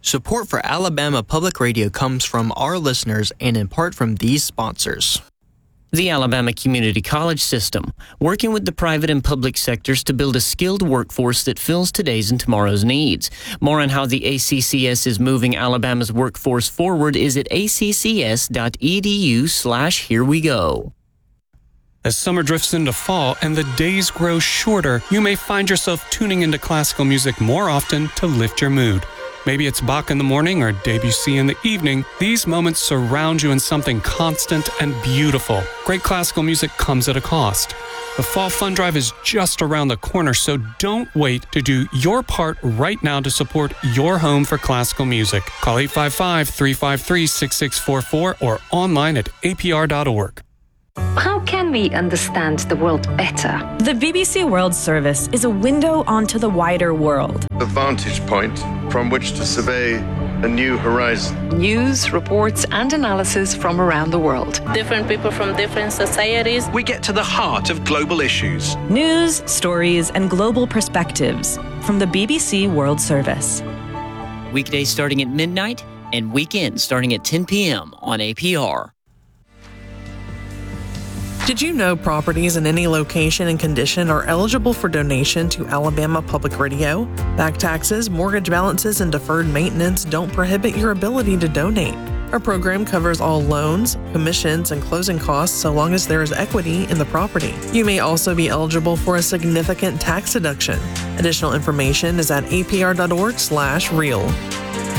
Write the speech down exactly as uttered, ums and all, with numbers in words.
Support for Alabama Public Radio comes from our listeners and in part from these sponsors. The Alabama Community College System, working with the private and public sectors to build a skilled workforce that fills today's and tomorrow's needs. More on how the A C C S is moving Alabama's workforce forward is at accs.edu slash here we go. As summer drifts into fall and the days grow shorter, you may find yourself tuning into classical music more often to lift your mood. Maybe it's Bach in the morning or Debussy in the evening. These moments surround you in something constant and beautiful. Great classical music comes at a cost. The Fall Fund Drive is just around the corner, so don't wait to do your part right now to support your home for classical music. Call eight five five, three five three, six six four four or online at a p r dot org. How can we understand the world better? The B B C World Service is a window onto the wider world. A vantage point from which to survey a new horizon. News, reports, and analysis from around the world. Different people from different societies. We get to the heart of global issues. News, stories, and global perspectives from the B B C World Service. Weekdays starting at midnight and weekends starting at ten p.m. on A P R. Did you know properties in any location and condition are eligible for donation to Alabama Public Radio? Back taxes, mortgage balances, and deferred maintenance don't prohibit your ability to donate. Our program covers all loans, commissions, and closing costs so long as there is equity in the property. You may also be eligible for a significant tax deduction. Additional information is at a p r dot org slash real.